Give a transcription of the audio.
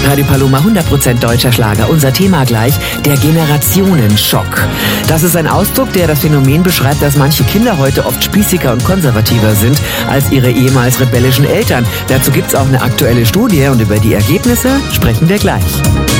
Radio Paloma, 100% deutscher Schlager. Unser Thema gleich, der Generationenschock. Das ist ein Ausdruck, der das Phänomen beschreibt, dass manche Kinder heute oft spießiger und konservativer sind als ihre ehemals rebellischen Eltern. Dazu gibt's auch eine aktuelle Studie und über die Ergebnisse sprechen wir gleich.